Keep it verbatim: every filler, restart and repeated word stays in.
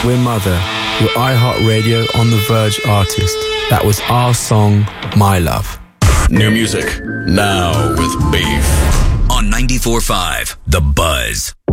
We're Mother, your iHeartRadio On The Verge artist. That was our song, My Love. New music, now with Beef. On ninety-four point five, The Buzz.